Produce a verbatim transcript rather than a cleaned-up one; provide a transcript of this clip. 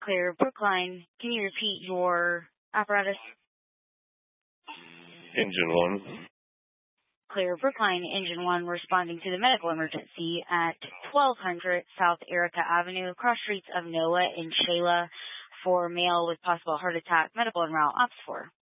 Clear Brookline, can you repeat your apparatus? Engine one. Clear Brookline, Engine one, responding to the medical emergency at twelve hundred South Erica Avenue, cross streets of Noah and Shayla for male with possible heart attack, medical en route, ops four.